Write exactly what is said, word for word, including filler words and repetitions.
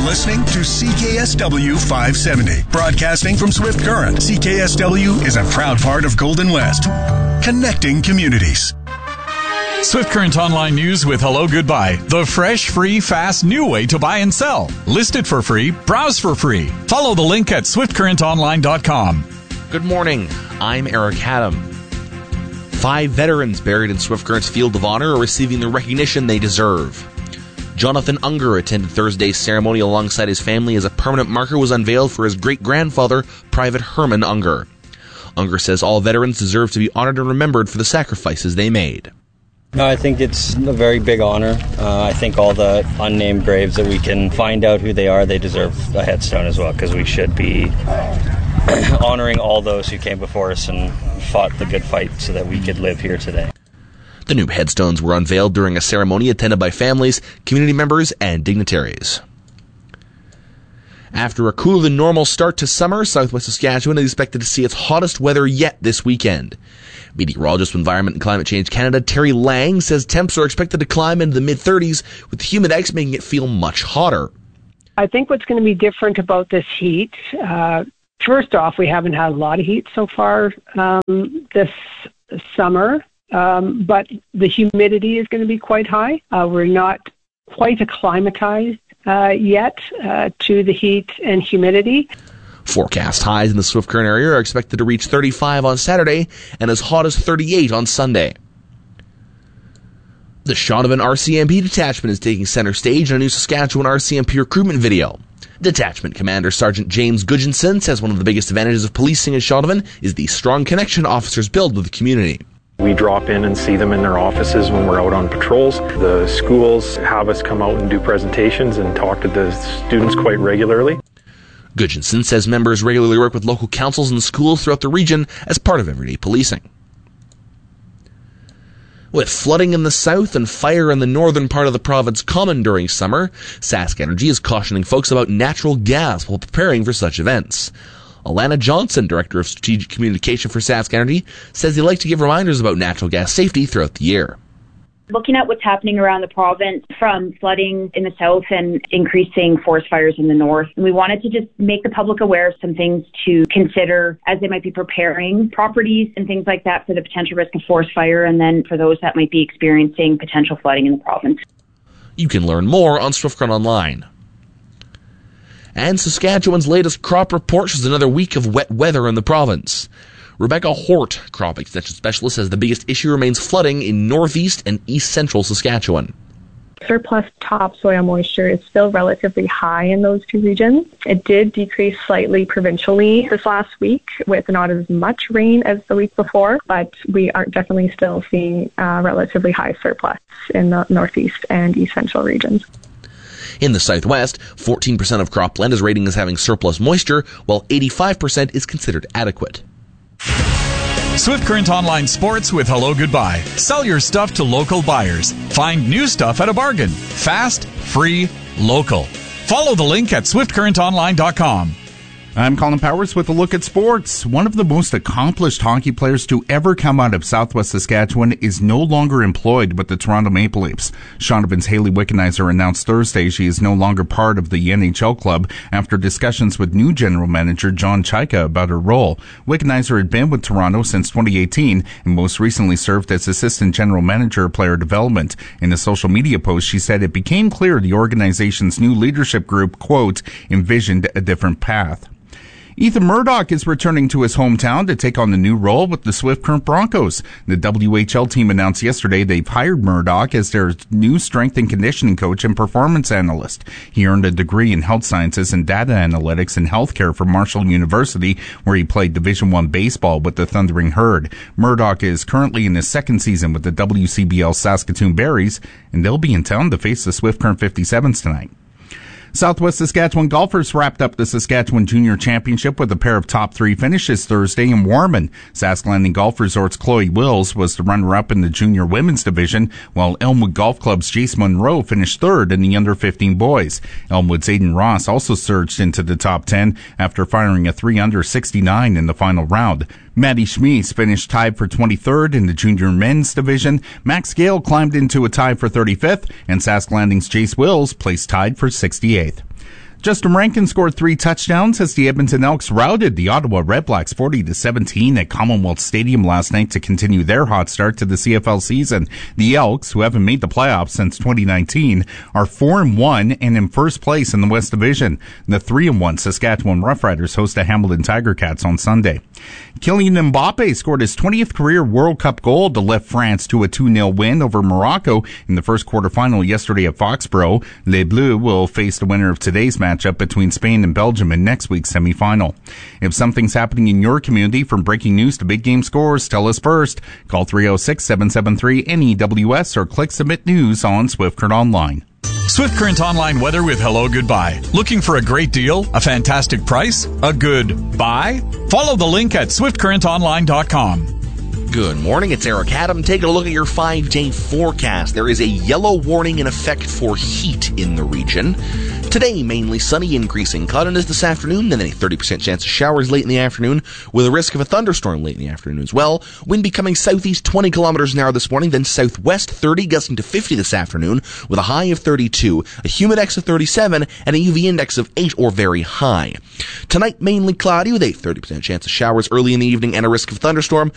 listening to C K S W five seventy, broadcasting from Swift Current. C K S W is a proud part of Golden West, connecting communities. Swift Current Online News with Hello Goodbye, the fresh, free, fast, new way to buy and sell. List it for free, browse for free. Follow the link at swift current online dot com. Good morning, I'm Eric Haddam. Five veterans buried in Swift Current's Field of Honor are receiving the recognition they deserve. Jonathan Unger attended Thursday's ceremony alongside his family as a permanent marker was unveiled for his great-grandfather, Private Herman Unger. Unger says all veterans deserve to be honored and remembered for the sacrifices they made. No, I think it's a very big honor. Uh, I think all the unnamed graves that we can find out who they are, they deserve a headstone as well, because we should be honoring all those who came before us and fought the good fight so that we could live here today. The new headstones were unveiled during a ceremony attended by families, community members, and dignitaries. After a cooler than normal start to summer, Southwest Saskatchewan is expected to see its hottest weather yet this weekend. Meteorologist with Environment and Climate Change Canada, Terry Lang, says temps are expected to climb into the mid-thirties, with the humidex making it feel much hotter. I think what's going to be different about this heat, uh, first off, we haven't had a lot of heat so far um, this summer. Um, but the humidity is going to be quite high. Uh, we're not quite acclimatized uh, yet uh, to the heat and humidity. Forecast highs in the Swift Current area are expected to reach thirty-five on Saturday and as hot as thirty-eight on Sunday. The Shaunavon R C M P detachment is taking center stage in a new Saskatchewan R C M P recruitment video. Detachment Commander Sergeant James Gudjonson says one of the biggest advantages of policing in Shaunavon is the strong connection officers build with the community. We drop in and see them in their offices when we're out on patrols. The schools have us come out and do presentations and talk to the students quite regularly. Gudjonson says members regularly work with local councils and schools throughout the region as part of everyday policing. With flooding in the south and fire in the northern part of the province common during summer, Sask Energy is cautioning folks about natural gas while preparing for such events. Alana Johnson, Director of Strategic Communication for Sask Energy, says they like to give reminders about natural gas safety throughout the year. Looking at what's happening around the province, from flooding in the south and increasing forest fires in the north, we wanted to just make the public aware of some things to consider as they might be preparing properties and things like that for the potential risk of forest fire, and then for those that might be experiencing potential flooding in the province. You can learn more on Swift Current Online. And Saskatchewan's latest crop report shows another week of wet weather in the province. Rebecca Hort, crop extension specialist, says the biggest issue remains flooding in northeast and east central Saskatchewan. Surplus topsoil moisture is still relatively high in those two regions. It did decrease slightly provincially this last week with not as much rain as the week before, but we are definitely still seeing uh, relatively high surplus in the northeast and east central regions. In the southwest, fourteen percent of cropland is rating as having surplus moisture, while eighty-five percent is considered adequate. Swift Current Online Sports with Hello Goodbye. Sell your stuff to local buyers. Find new stuff at a bargain. Fast, free, local. Follow the link at swift current online dot com. I'm Colin Powers with a look at sports. One of the most accomplished hockey players to ever come out of Southwest Saskatchewan is no longer employed with the Toronto Maple Leafs. Shaunavon's Hayley Wickenheiser announced Thursday she is no longer part of the N H L club after discussions with new general manager John Chaika about her role. Wickenheiser had been with Toronto since twenty eighteen and most recently served as assistant general manager of player development. In a social media post, she said it became clear the organization's new leadership group, quote, envisioned a different path. Ethan Murdoch is returning to his hometown to take on the new role with the Swift Current Broncos. The W H L team announced yesterday they've hired Murdoch as their new strength and conditioning coach and performance analyst. He earned a degree in health sciences and data analytics and healthcare from Marshall University, where he played Division One baseball with the Thundering Herd. Murdoch is currently in his second season with the W C B L Saskatoon Berries, and they'll be in town to face the Swift Current fifty-sevens tonight. Southwest Saskatchewan golfers wrapped up the Saskatchewan Junior Championship with a pair of top three finishes Thursday in Warman. Sask Landing Golf Resort's Chloe Wills was the runner-up in the junior women's division, while Elmwood Golf Club's Jace Monroe finished third in the under fifteen boys. Elmwood's Aiden Ross also surged into the top ten after firing a three under sixty-nine in the final round. Maddie Schmies finished tied for twenty-third in the junior men's division. Max Gale climbed into a tie for thirty-fifth, and Sask Landing's Jace Wills placed tied for sixty-eighth. Justin Rankin scored three touchdowns as the Edmonton Elks routed the Ottawa Redblacks forty to seventeen at Commonwealth Stadium last night to continue their hot start to the C F L season. The Elks, who haven't made the playoffs since twenty nineteen, are four and one and in first place in the West Division. The three and one Saskatchewan Roughriders host the Hamilton Tiger Cats on Sunday. Kylian Mbappe scored his twentieth career World Cup goal to lift France to a two nil win over Morocco in the first quarterfinal yesterday at Foxborough. Les Bleus will face the winner of today's matchup between Spain and Belgium in next week's semifinal. If something's happening in your community, from breaking news to big game scores, tell us first. Call three oh six, seven seven three, N E W S or click Submit News on Swift Current Online. Swift Current Online weather with Hello Goodbye. Looking for a great deal, a fantastic price, a good buy? Follow the link at swift current online dot com. Good morning, it's Eric Adam. Taking a look at your five-day forecast. There is a yellow warning in effect for heat in the region. Today, mainly sunny, increasing cloudiness this afternoon, then a thirty percent chance of showers late in the afternoon, with a risk of a thunderstorm late in the afternoon as well. Wind becoming southeast twenty kilometers an hour this morning, then southwest thirty, gusting to fifty this afternoon, with a high of thirty-two, a humidex of thirty-seven, and a U V index of eight or very high. Tonight, mainly cloudy, with a thirty percent chance of showers early in the evening and a risk of thunderstorm.